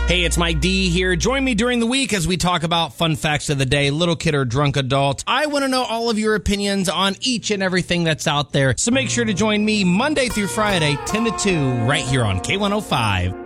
Hey, it's Mike D here. Join me during the week as we talk about fun facts of the day, little kid or drunk adult. I want to know all of your opinions on each and everything that's out there. So make sure to join me Monday through Friday, 10 to 2, right here on K105.